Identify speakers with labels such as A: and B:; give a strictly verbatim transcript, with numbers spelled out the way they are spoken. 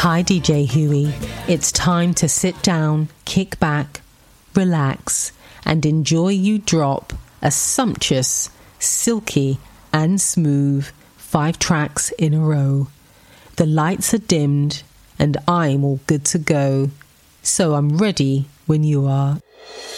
A: Hi D J Huey, it's time to sit down, kick back, relax and enjoy you drop a sumptuous, silky and smooth five tracks in a row. The lights are dimmed and I'm all good to go, so I'm ready when you are.